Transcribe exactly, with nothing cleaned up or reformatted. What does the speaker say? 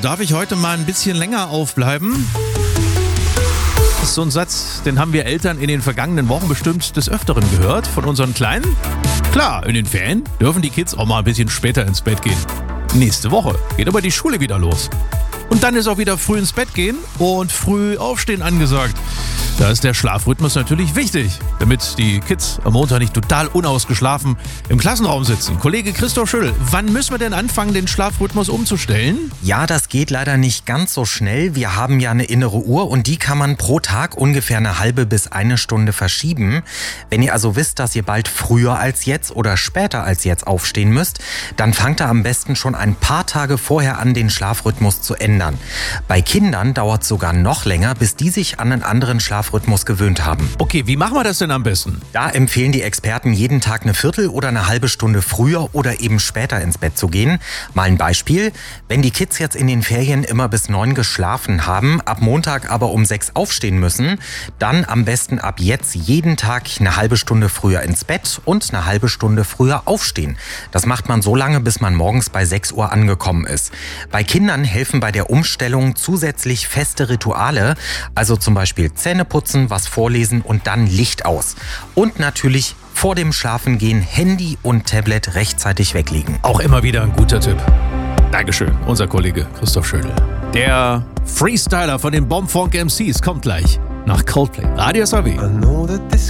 darf ich heute mal ein bisschen länger aufbleiben? Das ist so ein Satz, den haben wir Eltern in den vergangenen Wochen bestimmt des Öfteren gehört von unseren Kleinen. Klar, in den Ferien dürfen die Kids auch mal ein bisschen später ins Bett gehen. Nächste Woche geht aber die Schule wieder los. Und dann ist auch wieder früh ins Bett gehen und früh aufstehen angesagt. Da ist der Schlafrhythmus natürlich wichtig, damit die Kids am Montag nicht total unausgeschlafen im Klassenraum sitzen. Kollege Christoph Schüttel, wann müssen wir denn anfangen, den Schlafrhythmus umzustellen? Ja, das geht leider nicht ganz so schnell. Wir haben ja eine innere Uhr und die kann man pro Tag ungefähr eine halbe bis eine Stunde verschieben. Wenn ihr also wisst, dass ihr bald früher als jetzt oder später als jetzt aufstehen müsst, dann fangt ihr am besten schon ein paar Tage vorher an, den Schlafrhythmus zu ändern. Bei Kindern dauert es sogar noch länger, bis die sich an einen anderen Schlafrhythmus gewöhnt haben. Okay, wie machen wir das denn am besten? Da empfehlen die Experten, jeden Tag eine Viertel oder eine halbe Stunde früher oder eben später ins Bett zu gehen. Mal ein Beispiel. Wenn die Kids jetzt in den Ferien immer bis neun geschlafen haben, ab Montag aber um sechs aufstehen müssen, dann am besten ab jetzt jeden Tag eine halbe Stunde früher ins Bett und eine halbe Stunde früher aufstehen. Das macht man so lange, bis man morgens bei sechs Uhr angekommen ist. Bei Kindern helfen bei der Umstellung zusätzlich feste Rituale, also zum Beispiel Zähneputzen, was vorlesen und dann Licht aus. Und natürlich vor dem Schlafengehen Handy und Tablet rechtzeitig weglegen. Auch immer wieder ein guter Tipp. Dankeschön, unser Kollege Christoph Schödel. Der Freestyler von den Bombfunk M Cs kommt gleich nach Coldplay. Radio S R W.